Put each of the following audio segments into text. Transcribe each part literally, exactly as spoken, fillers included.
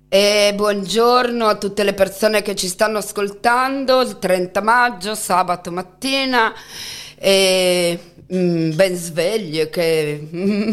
E buongiorno a tutte le persone che ci stanno ascoltando il trenta maggio, sabato mattina, e mm, ben sveglie che...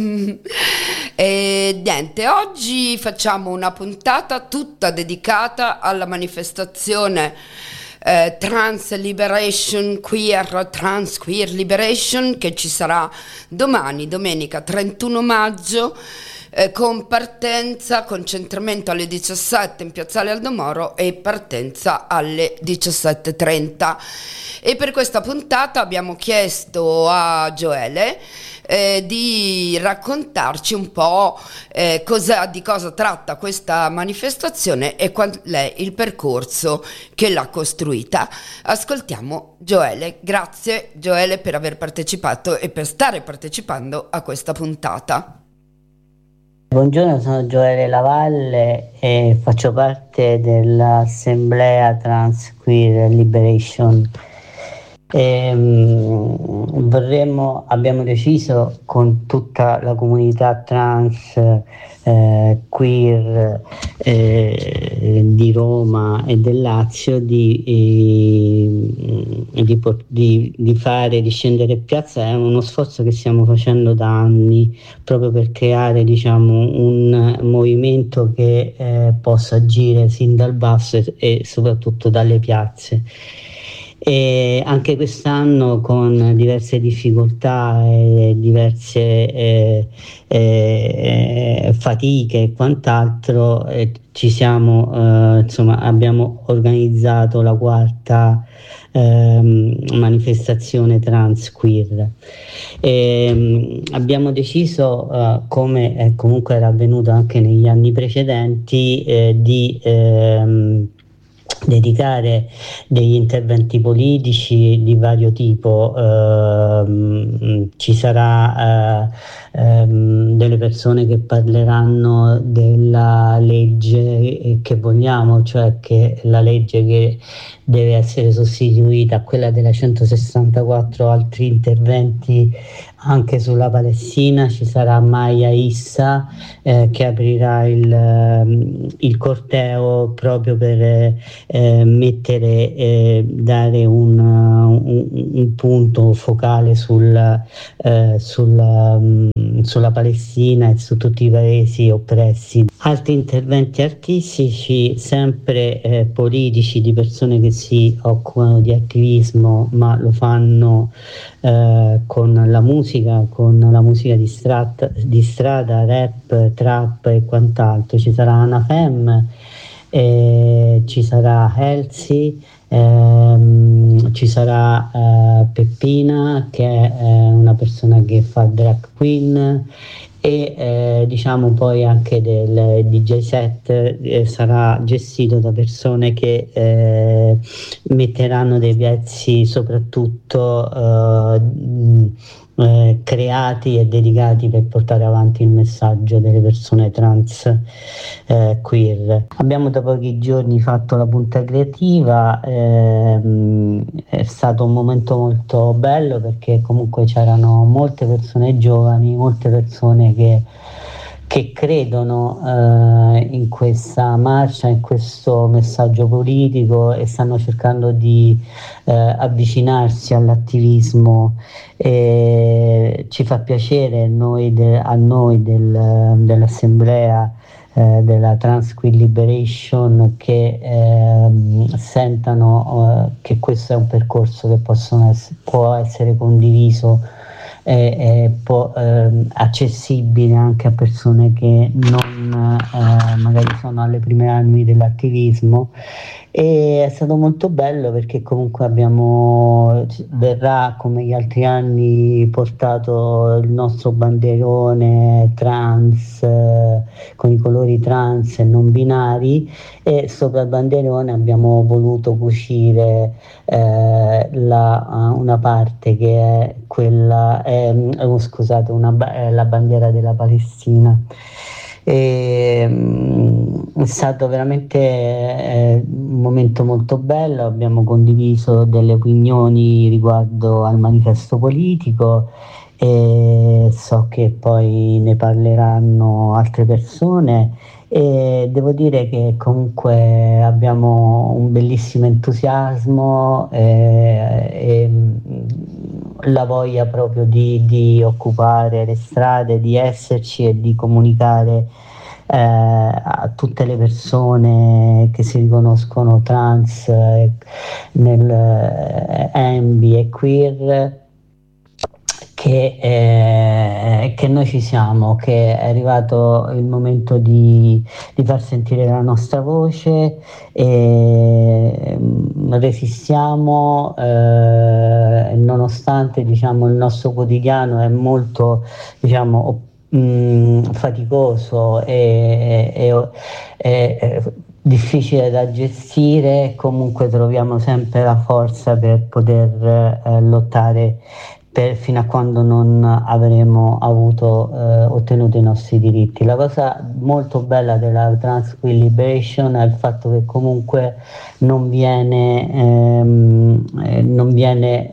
E niente, oggi facciamo una puntata tutta dedicata alla manifestazione eh, Trans Liberation Queer, Trans Queer Liberation, che ci sarà domani, domenica trentuno maggio, eh, con partenza, concentramento alle diciassette in Piazzale Aldo Moro e partenza alle diciassette e trenta. E per questa puntata abbiamo chiesto a Gioele eh, di raccontarci un po' eh, cosa, di cosa tratta questa manifestazione e qual è il percorso che l'ha costruita. Ascoltiamo Gioele. Grazie Gioele per aver partecipato e per stare partecipando a questa puntata. Buongiorno, sono Gioele Lavalle e faccio parte dell'Assemblea Trans Queer Liberation. E, um, vorremmo, abbiamo deciso con tutta la comunità trans eh, queer eh, di Roma e del Lazio di, eh, di, di, di fare, di scendere in piazza. È uno sforzo che stiamo facendo da anni proprio per creare, diciamo, un movimento che eh, possa agire sin dal basso e, e soprattutto dalle piazze. E anche quest'anno, con diverse difficoltà e diverse eh, eh, fatiche e quant'altro, eh, ci siamo eh, insomma abbiamo organizzato la quarta eh, manifestazione trans queer. E, abbiamo deciso, eh, come eh, comunque era avvenuto anche negli anni precedenti, eh, di ehm, dedicare degli interventi politici di vario tipo. Uh, ci sarà uh, um, delle persone che parleranno della legge che vogliamo, cioè che la legge che deve essere sostituita a quella della centosessantaquattro, altri interventi anche sulla Palestina. Ci sarà Maya Issa eh, che aprirà il, il corteo proprio per eh, mettere, eh, dare un, un, un punto focale sul, eh, sulla, um, sulla Palestina e su tutti i paesi oppressi. Altri interventi artistici, sempre eh, politici, di persone che si occupano di attivismo ma lo fanno eh, con la musica, con la musica di, strat- di strada, rap, trap e quant'altro. Ci sarà Anna Fem, eh, ci sarà Elsie, ehm, ci sarà eh, Peppina, che è eh, una persona che fa drag queen, e eh, diciamo poi anche del D J set eh, sarà gestito da persone che eh, metteranno dei pezzi soprattutto eh, eh, creati e dedicati per portare avanti il messaggio delle persone trans eh, queer. Abbiamo da pochi giorni fatto la punta creativa, ehm, è stato un momento molto bello perché comunque c'erano molte persone giovani, molte persone che che credono eh, in questa marcia, in questo messaggio politico, e stanno cercando di eh, avvicinarsi all'attivismo. E ci fa piacere noi de- a noi del, dell'Assemblea eh, della Trans Queer Liberation che eh, sentano eh, che questo è un percorso che possono ess- può essere condiviso è po- eh, accessibile anche a persone che non eh, magari sono alle prime armi dell'attivismo. E è stato molto bello perché comunque abbiamo verrà come gli altri anni portato il nostro banderone trans eh, con i colori trans e non binari, e sopra il banderone abbiamo voluto cucire eh, la, una parte che è quella eh, oh, scusate una, eh, la bandiera della Palestina. E, mh, è stato veramente eh, un momento molto bello. Abbiamo condiviso delle opinioni riguardo al manifesto politico e so che poi ne parleranno altre persone, e devo dire che comunque abbiamo un bellissimo entusiasmo e, e la voglia proprio di, di occupare le strade, di esserci e di comunicare eh, a tutte le persone che si riconoscono trans, eh, nel eh, ambi e queer, che, eh, che noi ci siamo, che è arrivato il momento di, di far sentire la nostra voce e mm, resistiamo, eh, nonostante, diciamo, il nostro quotidiano è molto, diciamo, mh, faticoso e, e, e, e difficile da gestire, comunque troviamo sempre la forza per poter eh, lottare per, fino a quando non avremo avuto eh, ottenuto i nostri diritti. La cosa molto bella della Trans Queer Liberation è il fatto che comunque non viene, ehm, eh, non viene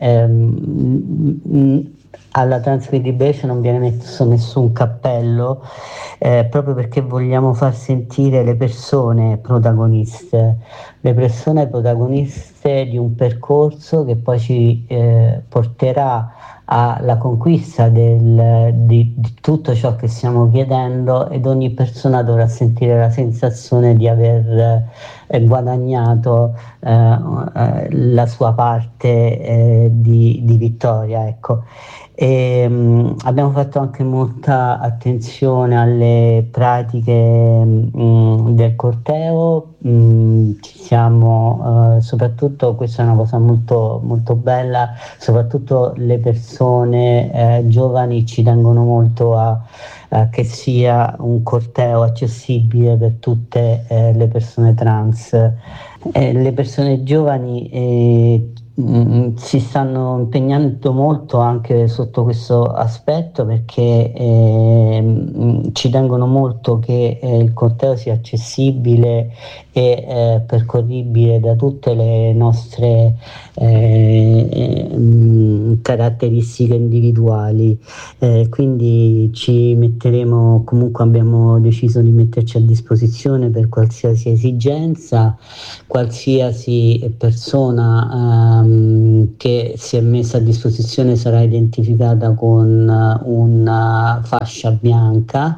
ehm, alla Trans Queer Liberation non viene messo nessun cappello, eh, proprio perché vogliamo far sentire le persone protagoniste, le persone protagoniste di un percorso che poi ci eh, porterà alla conquista del, di, di tutto ciò che stiamo chiedendo, ed ogni persona dovrà sentire la sensazione di aver eh, guadagnato eh, eh, la sua parte eh, di, di vittoria, ecco. E, mh, abbiamo fatto anche molta attenzione alle pratiche mh, del corteo, mh, ci siamo eh, soprattutto, questa è una cosa molto, molto bella, soprattutto le persone eh, giovani ci tengono molto a, a che sia un corteo accessibile per tutte eh, le persone trans. Eh, le persone giovani eh, Mm, si stanno impegnando molto anche sotto questo aspetto, perché eh, ci tengono molto che eh, il corteo sia accessibile e eh, percorribile da tutte le nostre eh, mh, caratteristiche individuali, eh, quindi ci metteremo, comunque abbiamo deciso di metterci a disposizione per qualsiasi esigenza. Qualsiasi persona ehm, che si è messa a disposizione sarà identificata con una fascia bianca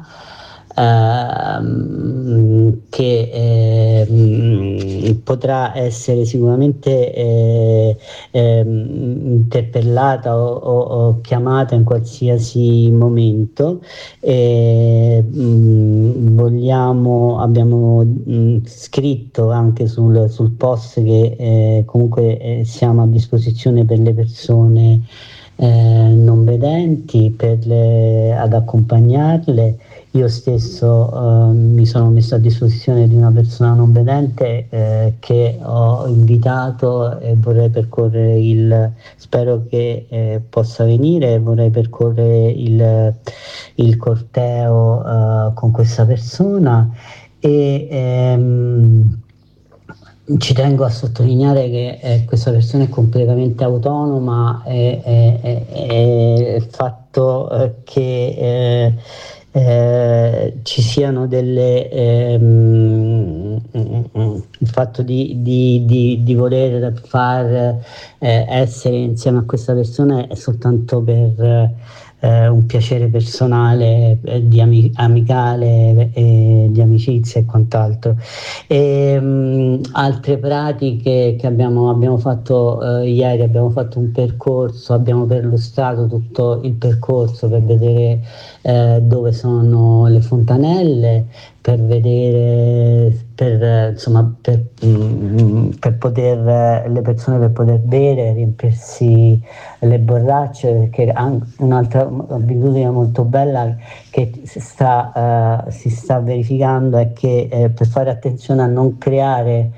ehm, che ehm, potrà essere sicuramente eh, ehm, interpellata o, o, o chiamata in qualsiasi momento. E, mh, vogliamo, abbiamo mh, scritto anche sul, sul post che eh, comunque eh, siamo a disposizione per le persone eh, non vedenti, per le, ad accompagnarle. Io stesso eh, mi sono messo a disposizione di una persona non vedente eh, che ho invitato e vorrei percorrere il, spero che eh, possa venire, vorrei percorrere il, il corteo eh, con questa persona. E ehm, ci tengo a sottolineare che eh, questa persona è completamente autonoma e il fatto eh, che eh, eh, ci siano delle ehm, il fatto di, di, di, di voler far eh, essere insieme a questa persona è soltanto per eh, un piacere personale, eh, di ami- amicale, eh, di amicizia e quant'altro. E, mh, altre pratiche che abbiamo, abbiamo fatto eh, ieri, abbiamo fatto un percorso, abbiamo perlustrato tutto il percorso per vedere eh, dove sono le fontanelle, per vedere, per, insomma, per, mh, per poter, le persone per poter bere, riempirsi le borracce, perché anche un'altra abitudine molto bella che si sta, uh, si sta verificando è che eh, per fare attenzione a non creare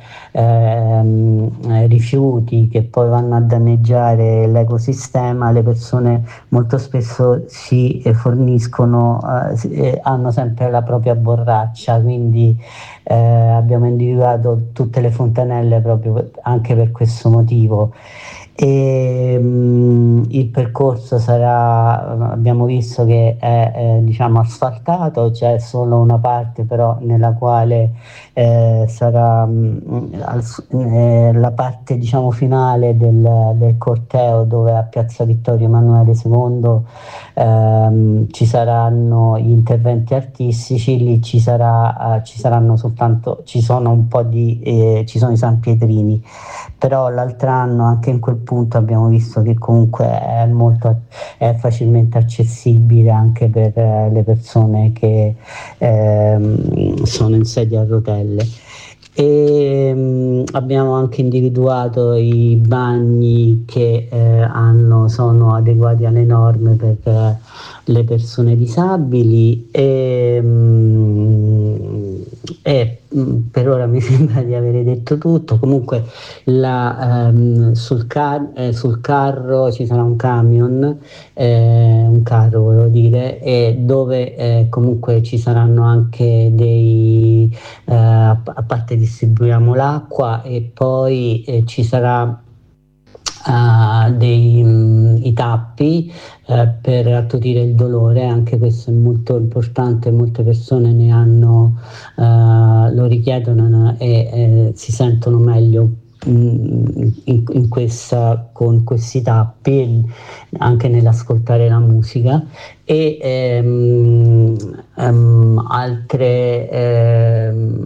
ehm, rifiuti che poi vanno a danneggiare l'ecosistema, le persone molto spesso si eh, forniscono, eh, si, eh, hanno sempre la propria borraccia, quindi eh, abbiamo individuato tutte le fontanelle proprio per, anche per questo motivo. E, mh, il percorso sarà, abbiamo visto che è, è diciamo asfaltato, c'è solo una parte però nella quale eh, sarà mh, al, eh, la parte diciamo finale del, del corteo, dove a Piazza Vittorio Emanuele secondo ehm, ci saranno gli interventi artistici. Lì ci sarà eh, ci saranno soltanto, ci sono un po' di eh, ci sono i San Pietrini, però l'altro anno anche in quel punto abbiamo visto che comunque è molto è facilmente accessibile anche per eh, le persone che ehm, sono in sedia a rotelle. E mh, abbiamo anche individuato i bagni che eh, hanno, sono adeguati alle norme per eh, le persone disabili e, mh, e mh, per ora mi sembra di avere detto tutto. Comunque la, ehm, sul, car- eh, sul carro ci sarà un camion, eh, un carro volevo dire, e dove eh, comunque ci saranno anche dei eh, a, a parte distribuiamo l'acqua e poi eh, ci sarà Uh, dei um, i tappi uh, per attutire il dolore. Anche questo è molto importante, molte persone ne hanno uh, lo richiedono e eh, si sentono meglio in, in questa, con questi tappi, anche nell'ascoltare la musica. E ehm, um, altre ehm,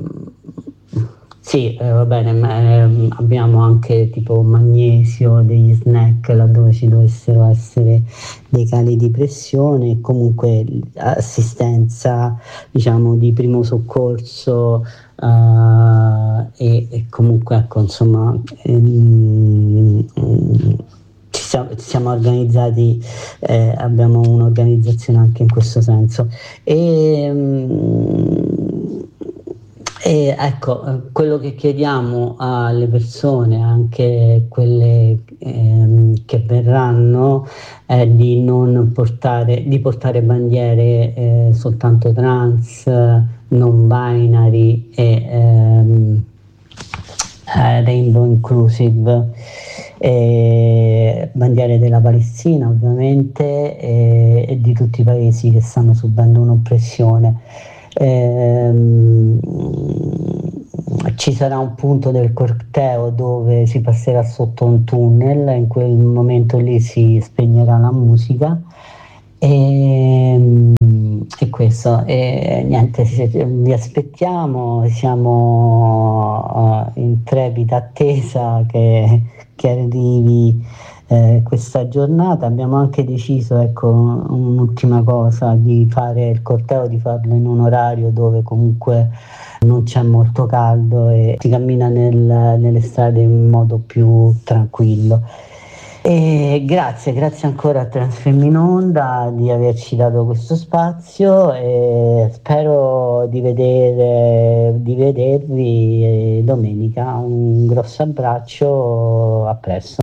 Sì, eh, va bene, ma, ehm, abbiamo anche tipo magnesio, degli snack laddove ci dovessero essere dei cali di pressione, e comunque assistenza, diciamo, di primo soccorso, eh, e, e comunque ecco, insomma, ehm, ci siamo, ci siamo organizzati, eh, abbiamo un'organizzazione anche in questo senso. E, E ecco, quello che chiediamo alle persone, anche quelle ehm, che verranno, è di non portare, di portare bandiere eh, soltanto trans, non binary e ehm, eh, rainbow inclusive, e bandiere della Palestina ovviamente, e, e di tutti i paesi che stanno subendo un'oppressione. Ehm, ci sarà un punto del corteo dove si passerà sotto un tunnel, in quel momento lì si spegnerà la musica e, e questo, e niente, vi aspettiamo, siamo uh, in trepida attesa che, che arrivi Eh, questa giornata. Abbiamo anche deciso, ecco, un'ultima cosa, di fare il corteo, di farlo in un orario dove comunque non c'è molto caldo e si cammina nel, nelle strade in modo più tranquillo. E grazie, grazie ancora a Transfemminonda di averci dato questo spazio, e spero di vedere, di vedervi domenica. Un grosso abbraccio, a presto.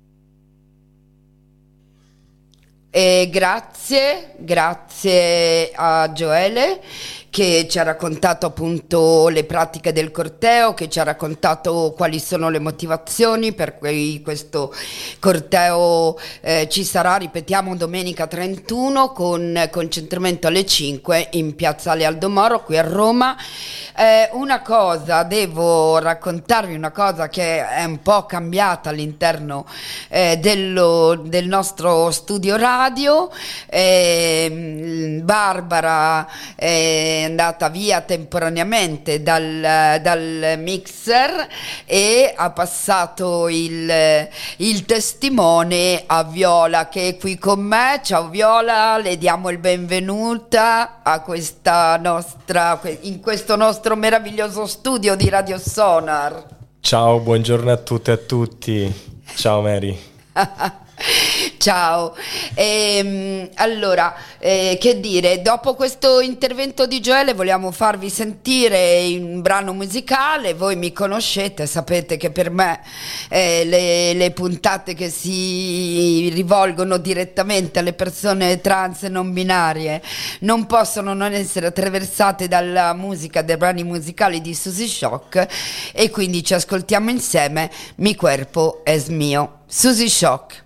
E grazie, grazie a Gioele che ci ha raccontato appunto le pratiche del corteo, che ci ha raccontato quali sono le motivazioni per cui questo corteo eh, ci sarà, ripetiamo, domenica trentuno con concentramento alle cinque in Piazzale Aldo Moro qui a Roma. Eh, una cosa, devo raccontarvi una cosa che è un po' cambiata all'interno eh, dello, del nostro studio radio. eh, Barbara è andata via temporaneamente dal, dal mixer e ha passato il, il testimone a Viola, che è qui con me. Ciao Viola, le diamo il benvenuta a questa nostra, in questo nostro meraviglioso studio di Radio Sonar. Ciao, buongiorno a tutte e a tutti. Ciao Mary. Ciao, ehm, allora, eh, che dire, dopo questo intervento di Gioele vogliamo farvi sentire un brano musicale. Voi mi conoscete, sapete che per me eh, le, le puntate che si rivolgono direttamente alle persone trans e non binarie non possono non essere attraversate dalla musica, dai brani musicali di Suzy Shock, e quindi ci ascoltiamo insieme Mi cuerpo es mio, Suzy Shock.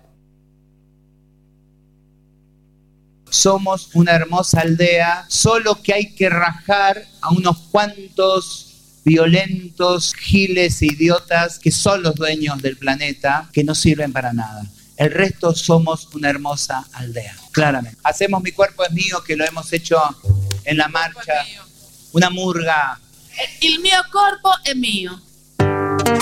Somos una hermosa aldea, solo que hay que rajar a unos cuantos violentos giles e idiotas que son los dueños del planeta, que no sirven para nada. El resto somos una hermosa aldea, claramente. Hacemos Mi cuerpo es mío, que lo hemos hecho en la marcha, una murga. Il mio corpo è mio.